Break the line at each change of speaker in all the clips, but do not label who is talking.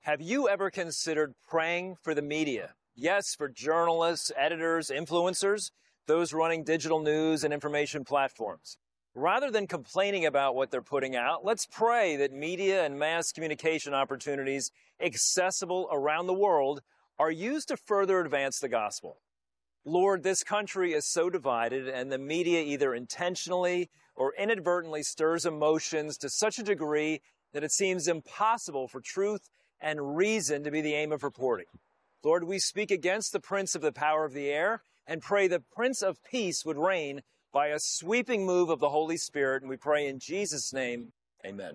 Have you ever considered praying for the media? Yes, for journalists, editors, influencers, those running digital news and information platforms. Rather than complaining about what they're putting out, let's pray that media and mass communication opportunities accessible around the world are used to further advance the gospel. Lord, this country is so divided, and the media either intentionally or inadvertently stirs emotions to such a degree that it seems impossible for truth and reason to be the aim of reporting. Lord, we speak against the prince of the power of the air and pray the Prince of Peace would reign by a sweeping move of the Holy Spirit, and we pray in Jesus' name, amen.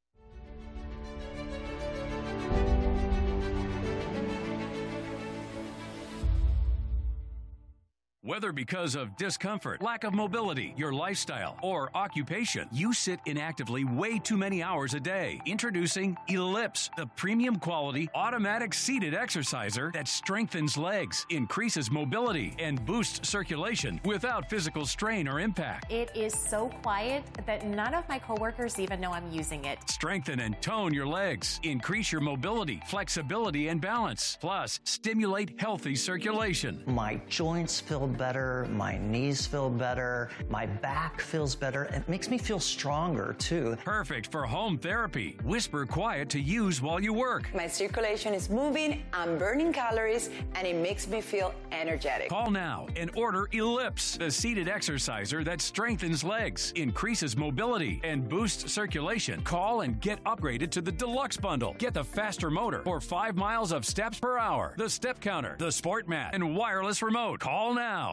Whether because of discomfort, lack of mobility, your lifestyle, or occupation, you sit inactively way too many hours a day. Introducing Ellipse, the premium quality automatic seated exerciser that strengthens legs, increases mobility, and boosts circulation without physical strain or impact.
It is so quiet that none of my coworkers even know I'm using it.
Strengthen and tone your legs, increase your mobility, flexibility, and balance. Plus, stimulate healthy circulation.
My joints feel better, my knees feel better, my back feels better. It makes me feel stronger too.
Perfect for home therapy. Whisper quiet to use while you work.
My circulation is moving, I'm burning calories, and it makes me feel energetic.
Call now and order Ellipse, the seated exerciser that strengthens legs, increases mobility, and boosts circulation. Call and get upgraded to the Deluxe Bundle. Get the faster motor or 5 miles of steps per hour, the step counter, the sport mat, and wireless remote. Call now.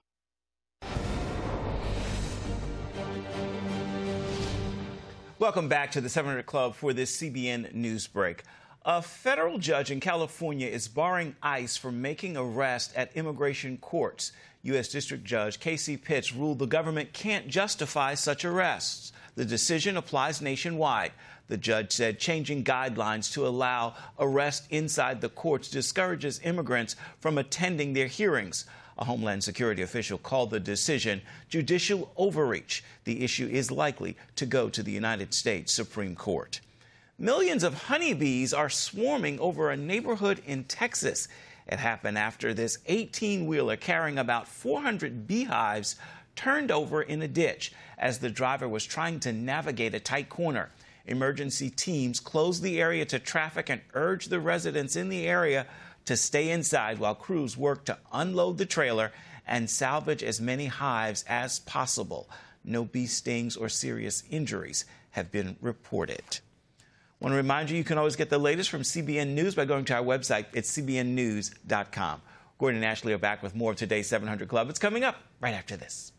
Welcome back to the 700 Club for this CBN News Break. A federal judge in California is barring ICE from making arrests at immigration courts. U.S. District Judge Casey Pitts ruled the government can't justify such arrests. The decision applies nationwide. The judge said changing guidelines to allow arrest inside the courts discourages immigrants from attending their hearings. A Homeland Security official called the decision judicial overreach. The issue is likely to go to the United States Supreme Court. Millions of honeybees are swarming over a neighborhood in Texas. It happened after this 18-wheeler carrying about 400 beehives turned over in a ditch as the driver was trying to navigate a tight corner. Emergency teams closed the area to traffic and urged the residents in the area to stay inside while crews work to unload the trailer and salvage as many hives as possible. No bee stings or serious injuries have been reported. I want to remind you, you can always get the latest from CBN News by going to our website. It's cbnnews.com. Gordon and Ashley are back with more of today's 700 Club. It's coming up right after this.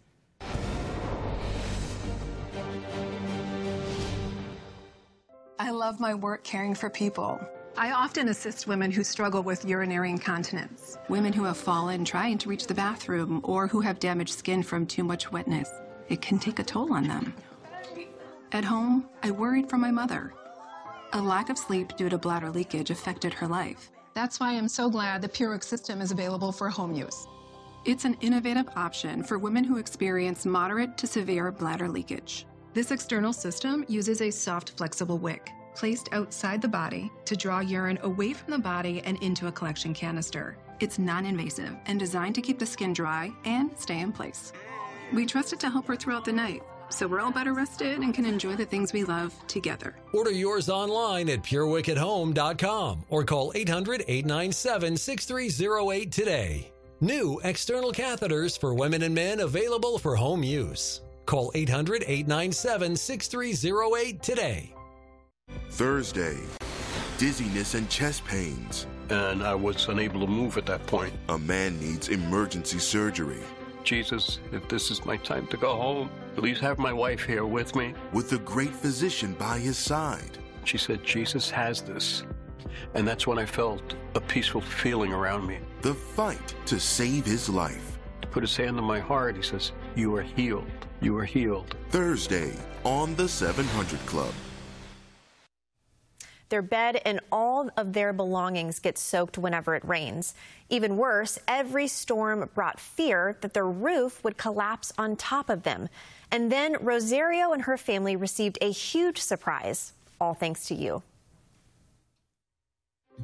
I love my work caring for people. I often assist women who struggle with urinary incontinence, women who have fallen trying to reach the bathroom, or who have damaged skin from too much wetness. It can take a toll on them. At home, I worried for my mother. A lack of sleep due to bladder leakage affected her life. That's why I'm so glad the PureWick system is available for home use. It's an innovative option for women who experience moderate to severe bladder leakage. This external system uses a soft, flexible wick placed outside the body to draw urine away from the body and into a collection canister. It's non-invasive and designed to keep the skin dry and stay in place. We trust it to help her throughout the night, so we're all better rested and can enjoy the things we love together.
Order yours online at PureWickAtHome.com or call 800-897-6308 today. New external catheters for women and men available for home use. Call 800-897-6308 today.
Thursday, dizziness and chest pains.
And I was unable to move at that point.
A man needs emergency surgery.
Jesus, if this is my time to go home, please have my wife here with me.
With the great physician by his side.
She said, Jesus has this. And that's when I felt a peaceful feeling around me.
The fight to save his life.
He put his hand on my heart. He says, you are healed. You are healed.
Thursday on the 700 Club.
Their bed and all of their belongings get soaked whenever it rains. Even worse, every storm brought fear that their roof would collapse on top of them. And then Rosario and her family received a huge surprise, all thanks to you.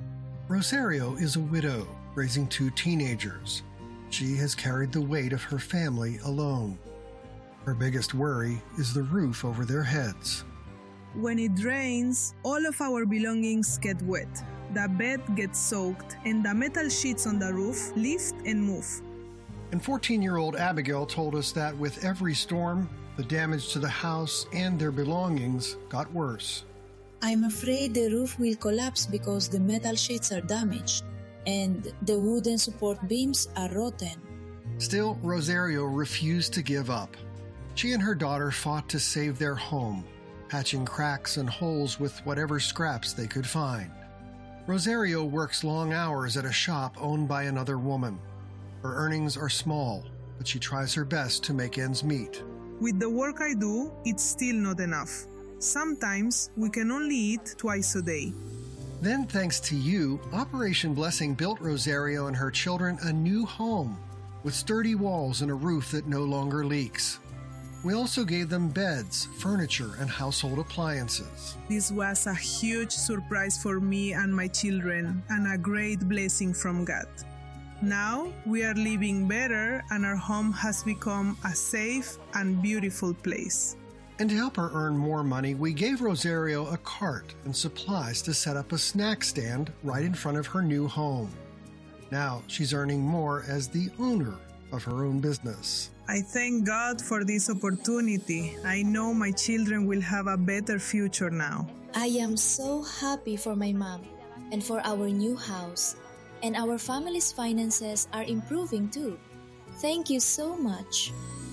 Rosario is a widow, raising 2 teenagers. She has carried the weight of her family alone. Her biggest worry is the roof over their heads.
When it rains, all of our belongings get wet. The bed gets soaked, and the metal sheets on the roof lift and move.
And 14-year-old Abigail told us that with every storm, the damage to the house and their belongings got worse.
I'm afraid the roof will collapse because the metal sheets are damaged and the wooden support beams are rotten.
Still, Rosario refused to give up. She and her daughter fought to save their home, patching cracks and holes with whatever scraps they could find. Rosario works long hours at a shop owned by another woman. Her earnings are small, but she tries her best to make ends meet.
With the work I do, it's still not enough. Sometimes we can only eat twice a day.
Then, thanks to you, Operation Blessing built Rosario and her children a new home with sturdy walls and a roof that no longer leaks. We also gave them beds, furniture, and household appliances.
This was a huge surprise for me and my children, and a great blessing from God. Now we are living better, and our home has become a safe and beautiful place.
And to help her earn more money, we gave Rosario a cart and supplies to set up a snack stand right in front of her new home. Now she's earning more as the owner of her own business.
I thank God for this opportunity. I know my children will have a better future now.
I am so happy for my mom and for our new house. And our family's finances are improving too. Thank you so much.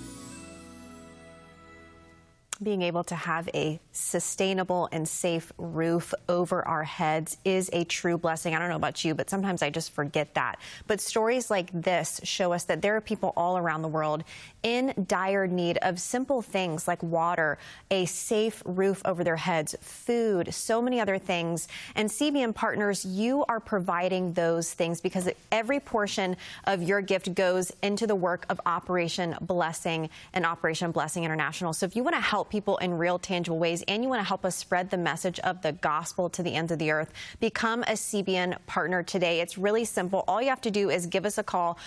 Being able to have a sustainable and safe roof over our heads is a true blessing. I don't know about you, but sometimes I just forget that. But stories like this show us that there are people all around the world in dire need of simple things like water, a safe roof over their heads, food, so many other things. And CBN Partners, you are providing those things because every portion of your gift goes into the work of Operation Blessing and Operation Blessing International. So if you want to help people in real, tangible ways, and you want to help us spread the message of the gospel to the ends of the earth, become a CBN partner today. It's really simple. All you have to do is give us a call,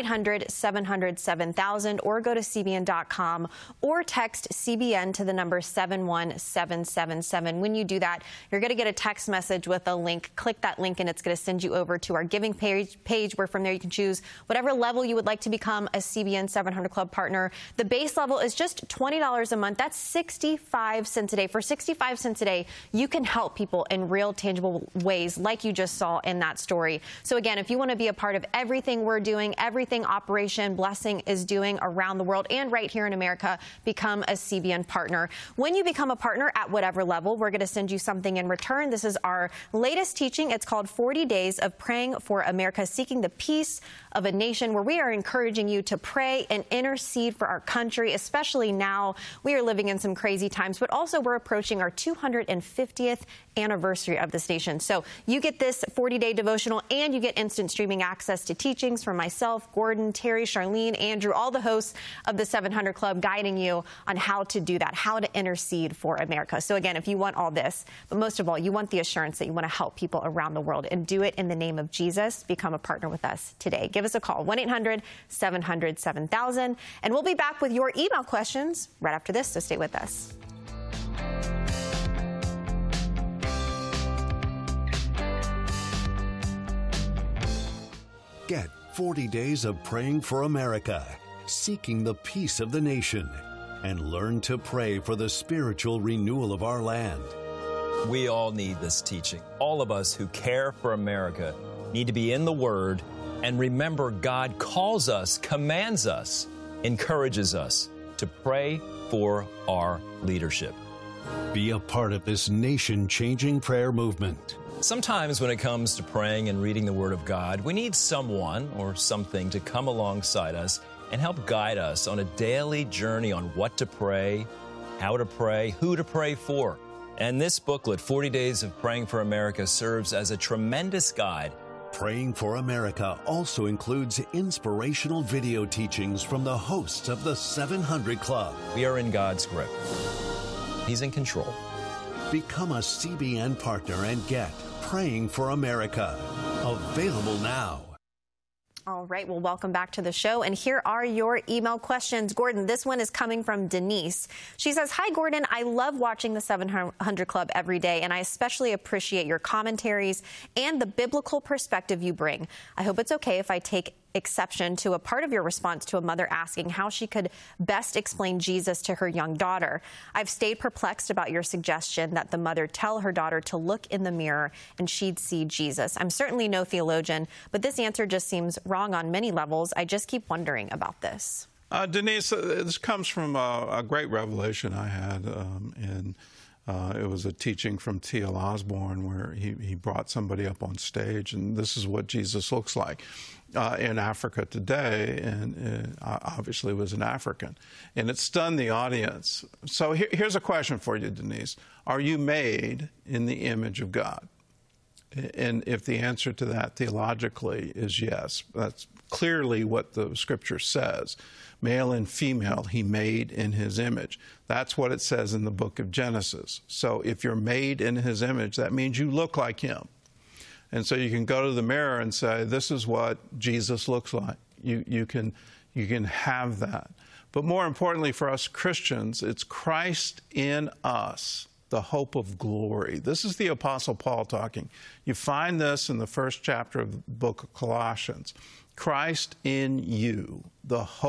1-800-700-7000, or go to CBN.com, or text CBN to the number 71777. When you do that, you're going to get a text message with a link. Click that link, and it's going to send you over to our giving page, where from there you can choose whatever level you would like to become a CBN 700 Club partner. The base level is just $20 a month. That's 65 cents a day. For 65 cents a day, you can help people in real, tangible ways like you just saw in that story. So again, if you want to be a part of everything we're doing, everything Operation Blessing is doing around the world and right here in America, become a CBN partner. When you become a partner at whatever level, we're going to send you something in return. This is our latest teaching. It's called 40 Days of Praying for America, Seeking the Peace of a Nation, where we are encouraging you to pray and intercede for our country, especially now. We are living in some crazy times, but also we're approaching our 250th anniversary of this nation. So you get this 40-day devotional, and you get instant streaming access to teachings from myself, Gordon, Terry, Charlene, Andrew, all the hosts of the 700 Club, guiding you on how to do that, how to intercede for America. So again, if you want all this, but most of all, you want the assurance that you want to help people around the world and do it in the name of Jesus, become a partner with us today. Give us a call, 1-800-700-7000, and we'll be back with your email questions right after this, so stay with us.
Get 40 Days of Praying for America, Seeking the Peace of the Nation, and learn to pray for the spiritual renewal of our land.
We all need this teaching. All of us who care for America need to be in the Word and remember God calls us, commands us, encourages us to pray for our leadership.
Be a part of this nation-changing prayer movement.
Sometimes when it comes to praying and reading the Word of God, we need someone or something to come alongside us and help guide us on a daily journey on what to pray, how to pray, who to pray for. And this booklet, 40 Days of Praying for America, serves as a tremendous guide.
Praying for America also includes inspirational video teachings from the hosts of the 700 Club.
We are in God's grip. He's in control.
Become a CBN partner and get Praying for America, Available now.
All right, well, welcome back to the show. And here are your email questions. Gordon, this one is coming from Denise. She says, hi, Gordon. I love watching the 700 Club every day, and I especially appreciate your commentaries and the biblical perspective you bring. I hope it's okay if I take exception to a part of your response to a mother asking how she could best explain Jesus to her young daughter. I've stayed perplexed about your suggestion that the mother tell her daughter to look in the mirror and she'd see Jesus. I'm certainly no theologian, but this answer just seems wrong on many levels. I just keep wondering about this.
Denise, this comes from a great revelation I had it was a teaching from T.L. Osborne where he brought somebody up on stage, and this is what Jesus looks like in Africa today, and obviously was an African. And it stunned the audience. So here's a question for you, Denise. Are you made in the image of God? And if the answer to that theologically is yes, that's clearly what the Scripture says. Male and female, he made in his image. That's what it says in the book of Genesis. So if you're made in his image, that means you look like him. And so you can go to the mirror and say, this is what Jesus looks like. You can have that. But more importantly for us Christians, it's Christ in us, the hope of glory. This is the Apostle Paul talking. You find this in the first chapter of the book of Colossians. Christ in you, the hope